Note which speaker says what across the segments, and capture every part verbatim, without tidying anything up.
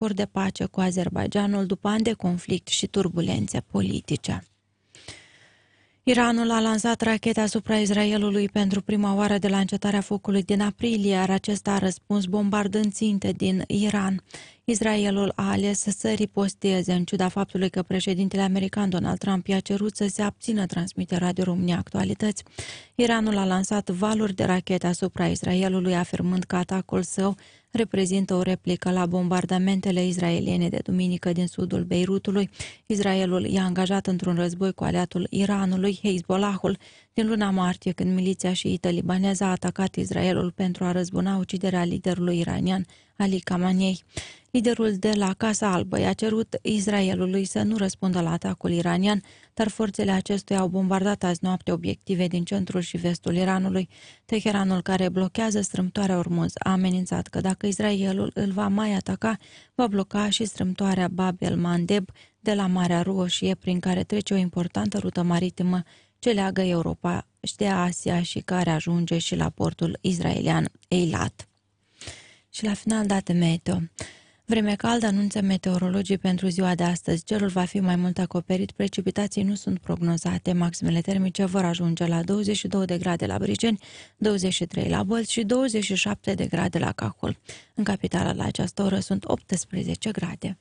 Speaker 1: acord de pace cu Azerbaidjanul după ani de conflict și turbulențe politice. Iranul a lansat rachete asupra Israelului pentru prima oară de la încetarea focului din aprilie, iar acesta a răspuns bombardând ținte din Iran. Israelul a ales să riposteze, în ciuda faptului că președintele american Donald Trump i-a cerut să se abțină transmiterea de România Actualități. Iranul a lansat valuri de rachete asupra Israelului, afirmând că atacul său reprezintă o replică la bombardamentele israeliene de duminică din sudul Beirutului. Israelul i-a angajat într-un război cu aliatul Iranului, Hezbollahul, din luna martie, când miliția șiită libaneză a atacat Israelul pentru a răzbuna uciderea liderului iranian Ali Khamenei. Liderul de la Casa Albă i-a cerut Israelului să nu răspundă la atacul iranian, dar forțele acestuia au bombardat azi noapte obiective din centrul și vestul Iranului. Teheranul, care blochează strâmtoarea Ormuz, a amenințat că dacă Israelul îl va mai ataca, va bloca și strâmtoarea Bab el-Mandeb de la Marea Roșie, prin care trece o importantă rută maritimă ce leagă Europa de Asia și care ajunge și la portul israelian Eilat. Și la final, date meteo. Vreme caldă anunță meteorologii pentru ziua de astăzi. Cerul va fi mai mult acoperit, precipitații nu sunt prognozate, maximele termice vor ajunge la douăzeci și două de grade la Brigeni, douăzeci și trei la Bălți și douăzeci și șapte de grade la Cahul. În capitală la această oră sunt optsprezece grade.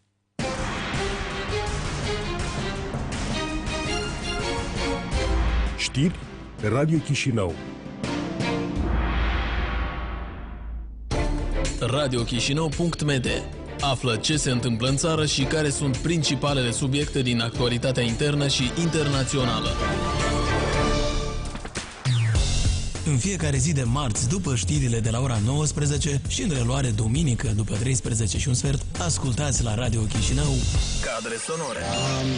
Speaker 2: Știri pe Radio Chișinău.
Speaker 3: radio chișinău punct m d. Află ce se întâmplă în țară și care sunt principalele subiecte din actualitatea internă și internațională.
Speaker 4: În fiecare zi de marți, după știrile de la ora nouăsprezece și în reluare duminică după treisprezece și un sfert, ascultați la Radio Chișinău
Speaker 3: Cadre sonore.
Speaker 5: Am